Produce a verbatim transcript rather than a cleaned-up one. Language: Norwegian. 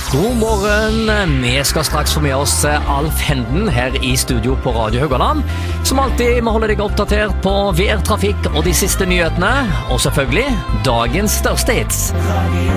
God morgen, vi skal straks få med oss Alf Henden her i studio på Radio Haugaland. Som alltid må holde deg oppdatert på vær, trafikk og de siste nyhetene, og selvfølgelig dagens største hits.